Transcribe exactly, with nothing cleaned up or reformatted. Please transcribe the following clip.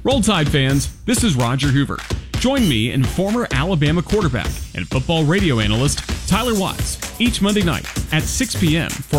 Roll Tide fans, this is Roger Hoover. Join me and former Alabama quarterback and football radio analyst Tyler Watts each Monday night at six p.m. for